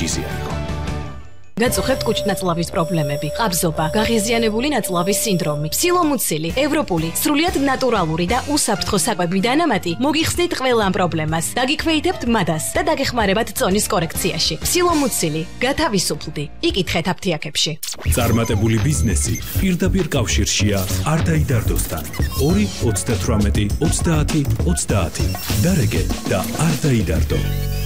საჭიზია იყო. გაწუხებთ კუჭნაწლავის პრობლემები, ყაბზობა, გაღიზიანებული ნაწლავის სინდრომი, ფსილომუცილი, ევროპული, სრულიად ნატურალური და უსაფრთხო საკვები დანამატი მოგიხსნით ყველა ამ პრობლემას. დაგიქვეითებთ მადას და დაგეხმარებათ წონის კორექციაში. ფსილომუცილი, გათავისუფლდი. იკითხეთ აფთიაქებში. წარმატებული ბიზნესი პირდაპირ კავშირშია არდაიდარდოსთან. 2 38 30 30. დარეგე და არდაიდარდო.